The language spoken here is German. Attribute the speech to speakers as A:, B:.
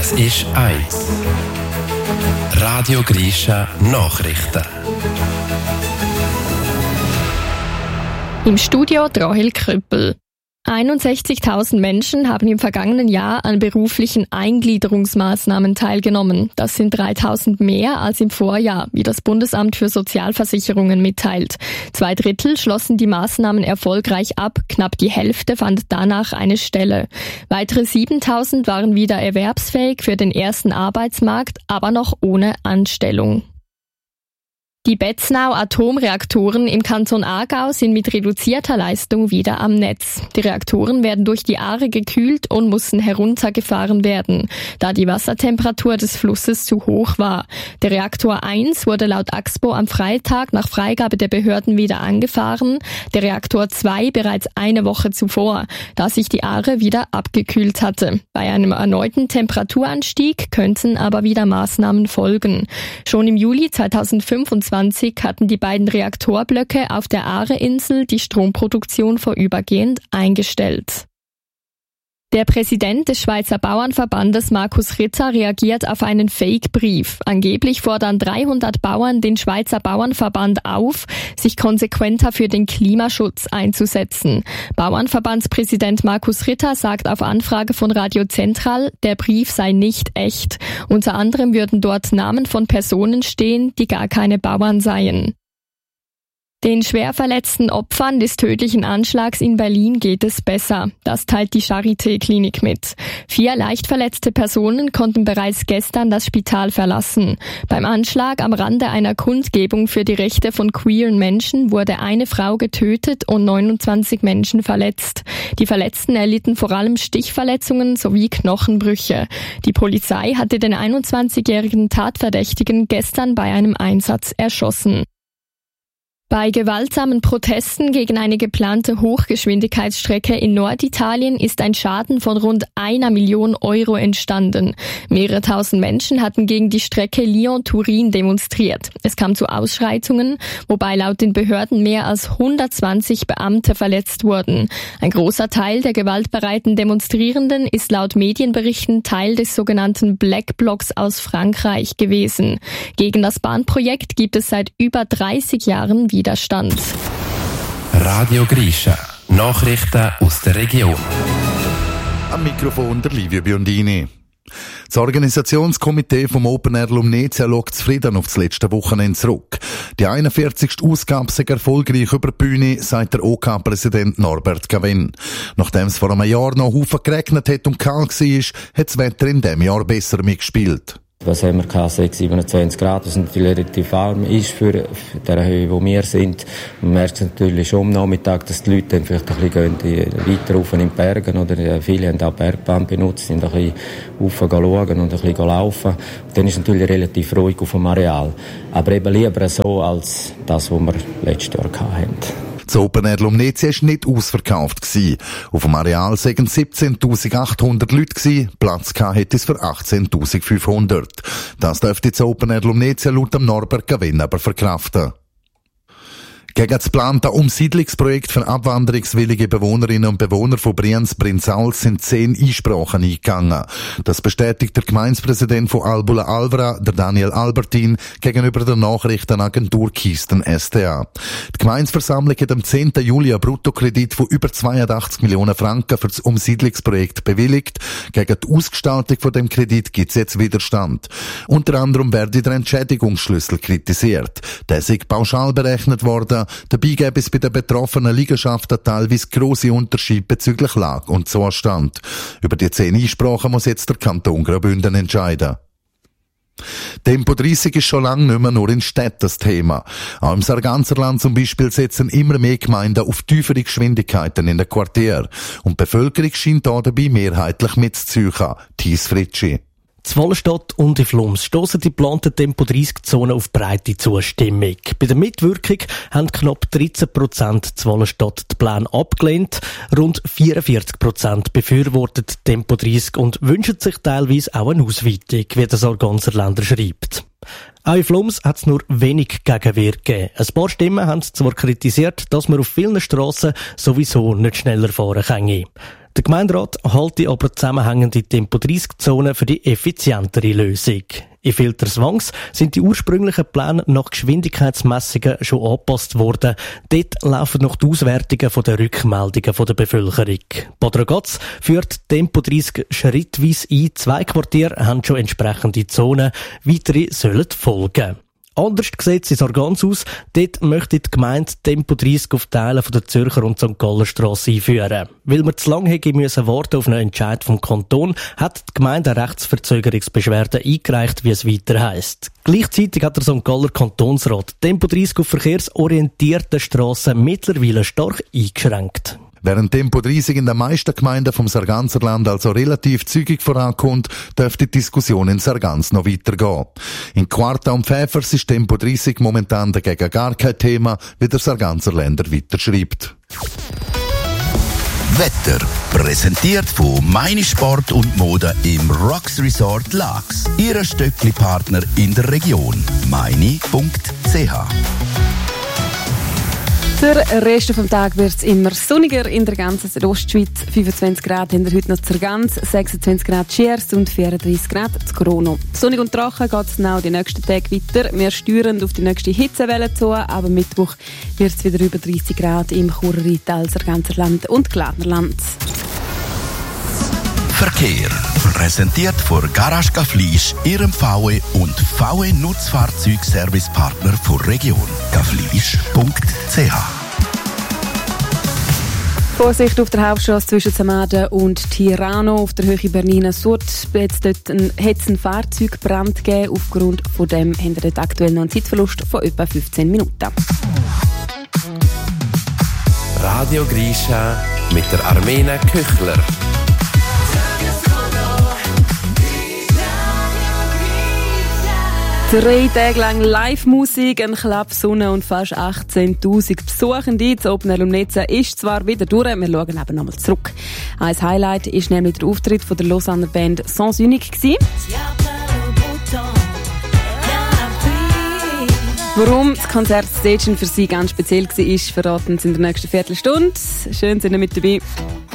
A: Es ist 1. Radio Grisha Nachrichten.
B: Im Studio Rahel Krüppel. 61.000 Menschen haben im vergangenen Jahr an beruflichen Eingliederungsmaßnahmen teilgenommen. Das sind 3.000 mehr als im Vorjahr, wie das Bundesamt für Sozialversicherungen mitteilt. 2/3 schlossen die Maßnahmen erfolgreich ab, knapp die Hälfte fand danach eine Stelle. Weitere 7.000 waren wieder erwerbsfähig für den ersten Arbeitsmarkt, aber noch ohne Anstellung. Die Betznau-Atomreaktoren im Kanton Aargau sind mit reduzierter Leistung wieder am Netz. Die Reaktoren werden durch die Aare gekühlt und mussten heruntergefahren werden, da die Wassertemperatur des Flusses zu hoch war. Der Reaktor 1 wurde laut Axpo am Freitag nach Freigabe der Behörden wieder angefahren, der Reaktor 2 bereits eine Woche zuvor, da sich die Aare wieder abgekühlt hatte. Bei einem erneuten Temperaturanstieg könnten aber wieder Maßnahmen folgen. Schon im Juli 2025 hatten die beiden Reaktorblöcke auf der Aare-Insel die Stromproduktion vorübergehend eingestellt. Der Präsident des Schweizer Bauernverbandes Markus Ritter reagiert auf einen Fake-Brief. Angeblich fordern 300 Bauern den Schweizer Bauernverband auf, sich konsequenter für den Klimaschutz einzusetzen. Bauernverbandspräsident Markus Ritter sagt auf Anfrage von Radio Zentral, der Brief sei nicht echt. Unter anderem würden dort Namen von Personen stehen, die gar keine Bauern seien. Den schwer verletzten Opfern des tödlichen Anschlags in Berlin geht es besser. Das teilt die Charité-Klinik mit. 4 leicht verletzte Personen konnten bereits gestern das Spital verlassen. Beim Anschlag am Rande einer Kundgebung für die Rechte von queeren Menschen wurde eine Frau getötet und 29 Menschen verletzt. Die Verletzten erlitten vor allem Stichverletzungen sowie Knochenbrüche. Die Polizei hatte den 21-jährigen Tatverdächtigen gestern bei einem Einsatz erschossen. Bei gewaltsamen Protesten gegen eine geplante Hochgeschwindigkeitsstrecke in Norditalien ist ein Schaden von rund 1 Million Euro entstanden. Mehrere tausend Menschen hatten gegen die Strecke Lyon-Turin demonstriert. Es kam zu Ausschreitungen, wobei laut den Behörden mehr als 120 Beamte verletzt wurden. Ein großer Teil der gewaltbereiten Demonstrierenden ist laut Medienberichten Teil des sogenannten Black Blocs aus Frankreich gewesen. Gegen das Bahnprojekt gibt es seit über 30 Jahren Widerstand.
A: Radio Grisha. Nachrichten aus der Region.
C: Am Mikrofon der Livio Biondini. Das Organisationskomitee vom Open Air Lumnezia schaut zufrieden auf das letzte Wochenende zurück. Die 41. Ausgabe sei erfolgreich über die Bühne, sagt der OK-Präsident Norbert Gavin. Nachdem es vor einem Jahr noch Haufen geregnet hat und kalt war, hat das Wetter in diesem Jahr besser mitgespielt.
D: Was haben wir gehabt? 27 Grad, was natürlich relativ warm ist für die Höhe, wo wir sind. Man merkt natürlich schon am Nachmittag, dass die Leute dann vielleicht ein bisschen weiter rauf in die Bergen oder viele haben auch Bergbahn benutzt, sind ein bisschen rauf schauen und ein bisschen laufen. Und dann ist es natürlich relativ ruhig auf dem Areal. Aber eben lieber so als das, was wir letztes Jahr hatten.
C: Das Open Air Lumnezia war nicht ausverkauft. Auf dem Areal waren 17.800 Leute gewesen. Platz hätte es für 18.500. Das dürfte das Open Air Lumnezia laut dem Norbert Gavin aber verkraften. Gegen das geplante Umsiedlungsprojekt für abwanderungswillige Bewohnerinnen und Bewohner von Brienz-Prinzals sind 10 Einsprachen eingegangen. Das bestätigt der Gemeindepräsident von Albula-Alvra, der Daniel Albertin, gegenüber der Nachrichtenagentur Kisten SDA. Die Gemeindeversammlung hat am 10. Juli einen Bruttokredit von über 82 Millionen Franken für das Umsiedlungsprojekt bewilligt. Gegen die Ausgestaltung von dem Kredit gibt es jetzt Widerstand. Unter anderem werde der Entschädigungsschlüssel kritisiert. Der sei pauschal berechnet worden. Dabei gäbe es bei den betroffenen Liegenschaften teilweise grosse Unterschiede bezüglich Lage und Zustand. Über die 10 Einsprachen muss jetzt der Kanton Graubünden entscheiden. Tempo 30 ist schon lange nicht mehr nur in Städten das Thema. Auch im Sarganserland zum Beispiel setzen immer mehr Gemeinden auf tiefere Geschwindigkeiten in den Quartieren. Und die Bevölkerung scheint da dabei mehrheitlich mitzuziehen. Thies Fritschi.
E: In Wallenstadt und in Flums stossen die geplanten Tempo-30-Zonen auf breite Zustimmung. Bei der Mitwirkung haben knapp 13% in Wallenstadt die Pläne abgelehnt. Rund 44% befürwortet Tempo 30 und wünschen sich teilweise auch eine Ausweitung, wie der Sarganserländer schreibt. Auch in Flums hat es nur wenig Gegenwehr gegeben. Ein paar Stimmen haben zwar kritisiert, dass man auf vielen Strassen sowieso nicht schneller fahren könne. Der Gemeinderat halte aber zusammenhängende Tempo-30-Zonen für die effizientere Lösung. In Filterswangs sind die ursprünglichen Pläne nach Geschwindigkeitsmessungen schon angepasst worden. Dort laufen noch die Auswertungen von den Rückmeldungen der Bevölkerung. Bad Ragaz führt Tempo 30 schrittweise ein. 2 Quartiere haben schon entsprechende Zonen. Weitere sollen folgen. Anders sieht es in Sargans aus. Dort möchte die Gemeinde Tempo 30 auf Teilen von der Zürcher und St. Galler Strasse einführen. Weil wir zu lange warten müssen auf einen Entscheid vom Kanton, hat die Gemeinde eine Rechtsverzögerungsbeschwerde eingereicht, wie es weiter heisst. Gleichzeitig hat der St. Galler Kantonsrat Tempo 30 auf verkehrsorientierten Strassen mittlerweile stark eingeschränkt.
C: Während Tempo 30 in den meisten Gemeinden vom Sarganserland also relativ zügig vorankommt, dürfte die Diskussion in Sargans noch weitergehen. In Quarta und Pfäfers ist Tempo 30 momentan dagegen gar kein Thema, wie der Sarganserländer weiterschreibt.
F: Wetter präsentiert von Meine Sport und Mode im Rocks Resort Laax. Ihr Stöckli-Partner in der Region. meine.ch.
G: Der Rest vom Tag wird es immer sonniger in der ganzen Südostschweiz. 25 Grad haben wir heute noch Zergans, 26 Grad Schiers und 34 Grad zu Krono. Sonnig und trocken geht es auch die nächsten Tage weiter. Wir steuern auf die nächste Hitzewelle zu, aber Mittwoch wird es wieder über 30 Grad im Chur-Rital, Sarganserland und Glarnerland.
F: Verkehr präsentiert von Garage Gaflisch, Ihrem VW und VW Nutzfahrzeugservicepartner der Region. gaflisch.ch.
G: Vorsicht auf der Hauptstrasse zwischen Samaden und Tirano auf der Höhe Bernina-Sud. Jetzt dort hat es einen Fahrzeugbrand gegeben. Aufgrund von dem haben wir dort aktuell noch einen Zeitverlust von etwa 15 Minuten.
A: Radio Grisha mit der Armena Küchler.
G: 3 Tage lang Live-Musik, ein Klapp, Sonne und fast 18'000 Besuchende. Das Open Air Lumnezia ist zwar wieder durch, wir schauen aber nochmal zurück. Ein Highlight war nämlich der Auftritt von der Lausanner Band Sans Unique. Warum das Konzert Stage für sie ganz speziell war, verraten sie in der nächsten Viertelstunde. Schön, sind ihr mit dabei.